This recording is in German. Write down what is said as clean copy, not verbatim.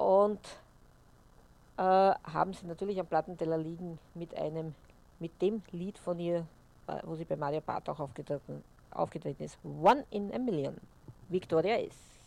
und haben sie natürlich am Plattenteller liegen mit dem Lied von ihr, wo sie bei Mario Barth auch aufgetreten ist. One in a Million. Victoria ist.